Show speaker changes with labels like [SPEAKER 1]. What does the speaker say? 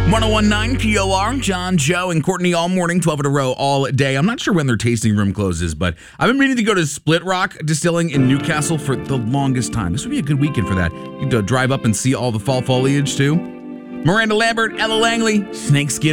[SPEAKER 1] 1019 POR, John, Joe, and Courtney all morning, 12 in a row, all day. I'm not sure when their tasting room closes, but I've been meaning to go to Split Rock Distilling in Newcastle for the longest time. This would be a good weekend for that. You can drive up and see all the fall foliage, too. Miranda Lambert, Ella Langley, Snakeskin.